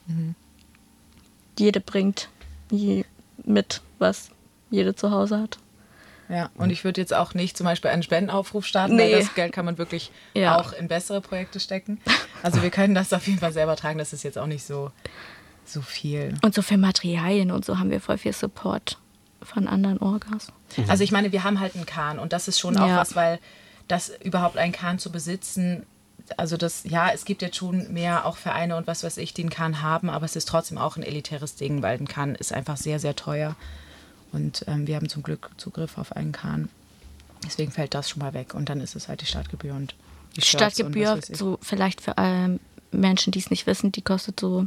Jede bringt mit, was jede zu Hause hat. Ja, und ich würde jetzt auch nicht zum Beispiel einen Spendenaufruf starten, weil das Geld kann man wirklich auch in bessere Projekte stecken. Also wir können das auf jeden Fall selber tragen, das ist jetzt auch nicht so viel. Und so für Materialien und so haben wir voll viel Support von anderen Orgas. Also ich meine, wir haben halt einen Kahn und das ist schon auch was, weil das überhaupt einen Kahn zu besitzen, also das, es gibt jetzt schon mehr auch Vereine und was weiß ich, die einen Kahn haben, aber es ist trotzdem auch ein elitäres Ding, weil ein Kahn ist einfach sehr, sehr teuer. Und wir haben zum Glück Zugriff auf einen Kahn. Deswegen fällt das schon mal weg. Und dann ist es halt die Startgebühr und die Startgebühr, so vielleicht für Menschen, die es nicht wissen, die kostet so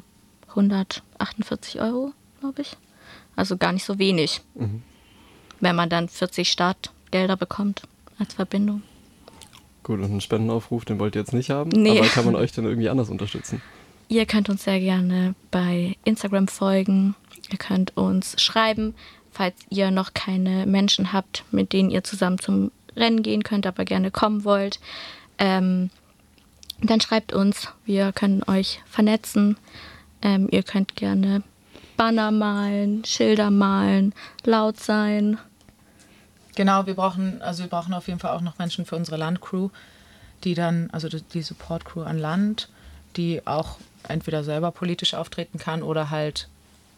148 €, glaube ich. Also gar nicht so wenig. Wenn man dann 40 Startgelder bekommt als Verbindung. Gut, und einen Spendenaufruf, den wollt ihr jetzt nicht haben? Nee. Aber kann man euch denn irgendwie anders unterstützen? Ihr könnt uns sehr gerne bei Instagram folgen. Ihr könnt uns schreiben, falls ihr noch keine Menschen habt, mit denen ihr zusammen zum Rennen gehen könnt, aber gerne kommen wollt. Dann schreibt uns, wir können euch vernetzen. Ihr könnt gerne Banner malen, Schilder malen, laut sein. Genau, wir brauchen auf jeden Fall auch noch Menschen für unsere Landcrew, die dann, also die Support-Crew an Land, die auch entweder selber politisch auftreten kann oder halt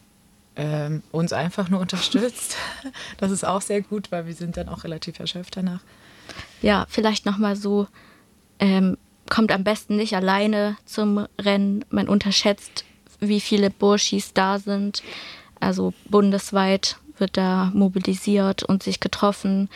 uns einfach nur unterstützt. Das ist auch sehr gut, weil wir sind dann auch relativ erschöpft danach. Ja, vielleicht nochmal so, kommt am besten nicht alleine zum Rennen. Man unterschätzt, wie viele Burschis da sind. Also bundesweit wird da mobilisiert und sich getroffen.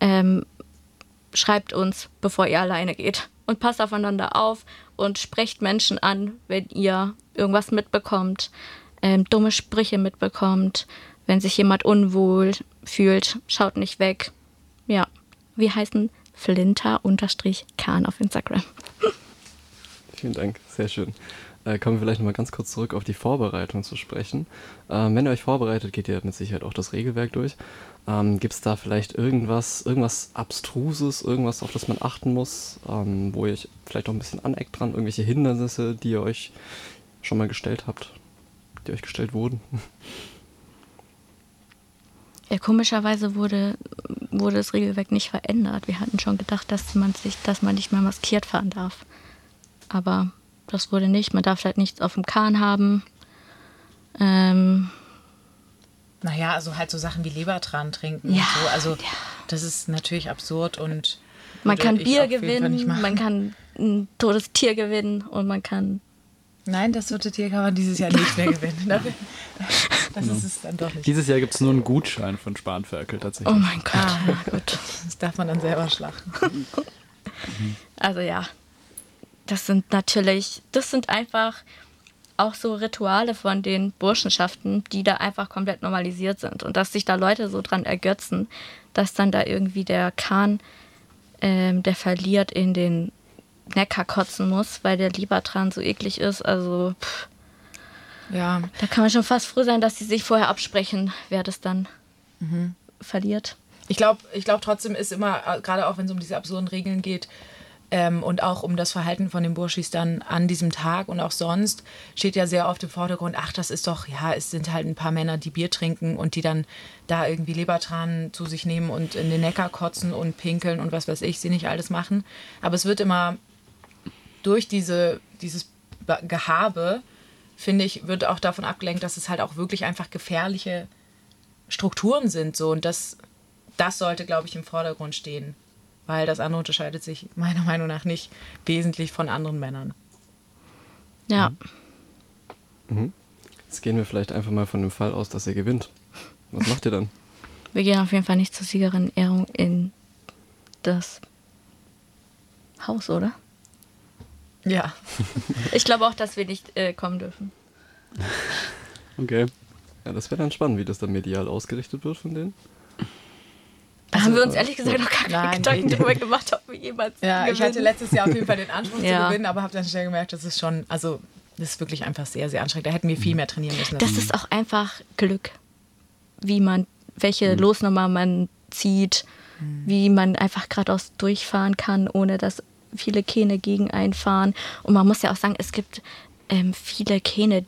Schreibt uns, bevor ihr alleine geht. Und passt aufeinander auf und sprecht Menschen an, wenn ihr irgendwas mitbekommt. Dumme Sprüche mitbekommt, wenn sich jemand unwohl fühlt, schaut nicht weg. Ja, wir heißen Flinter_Kahn auf Instagram. Vielen Dank, sehr schön. Kommen wir vielleicht nochmal ganz kurz zurück auf die Vorbereitung zu sprechen. Wenn ihr euch vorbereitet, geht ihr mit Sicherheit auch das Regelwerk durch. Gibt es da vielleicht irgendwas Abstruses, irgendwas, auf das man achten muss, wo ihr euch vielleicht auch ein bisschen aneckt dran, irgendwelche Hindernisse, die ihr euch schon mal gestellt habt? Die euch gestellt wurden? Ja, komischerweise wurde das Regelwerk nicht verändert. Wir hatten schon gedacht, dass man nicht mehr maskiert fahren darf. Aber das wurde nicht. Man darf halt nichts auf dem Kahn haben. Naja, also halt so Sachen wie Lebertran trinken und so. Also das ist natürlich absurd und man kann Bier gewinnen, man kann ein totes Tier gewinnen und man kann... Nein, das tote Tier kann man dieses Jahr nicht mehr gewinnen. Das ist es dann doch nicht. Dieses Jahr gibt es nur einen Gutschein von Spanferkel tatsächlich. Oh mein Gott. Ja, gut. Das darf man dann selber schlachten. Also ja, das sind einfach auch so Rituale von den Burschenschaften, die da einfach komplett normalisiert sind. Und dass sich da Leute so dran ergötzen, dass dann da irgendwie der Kahn, der verliert, in den Neckar kotzen muss, weil der Lebertran so eklig ist. Also ja, da kann man schon fast froh sein, dass sie sich vorher absprechen, wer das dann verliert. Ich glaube trotzdem ist immer, gerade auch wenn es um diese absurden Regeln geht, und auch um das Verhalten von den Burschis dann an diesem Tag und auch sonst, steht ja sehr oft im Vordergrund, das ist doch, es sind halt ein paar Männer, die Bier trinken und die dann da irgendwie Lebertran zu sich nehmen und in den Neckar kotzen und pinkeln und was weiß ich, sie nicht alles machen. Aber es wird immer durch dieses Gehabe, finde ich, wird auch davon abgelenkt, dass es halt auch wirklich einfach gefährliche Strukturen sind. So. Und das sollte, glaube ich, im Vordergrund stehen. Weil das andere unterscheidet sich meiner Meinung nach nicht wesentlich von anderen Männern. Ja. Jetzt gehen wir vielleicht einfach mal von dem Fall aus, dass ihr gewinnt. Was macht ihr dann? Wir gehen auf jeden Fall nicht zur Siegerin-Ehrung in das Haus, oder? Ja. Ich glaube auch, dass wir nicht kommen dürfen. Okay. Ja, das wäre dann spannend, wie das dann medial ausgerichtet wird von denen. Da haben wir uns ehrlich gesagt noch gar keine Gedanken darüber gemacht, ob wir jemals gewinnen. Ich hatte letztes Jahr auf jeden Fall den Anspruch zu gewinnen, aber habe dann schnell gemerkt, das ist wirklich einfach sehr, sehr anstrengend. Da hätten wir viel mehr trainieren müssen. Das ist auch einfach Glück, welche Losnummer man zieht, wie man einfach geradeaus durchfahren kann, ohne dass viele Kähne gegen einfahren. Und man muss ja auch sagen, es gibt viele Kähne,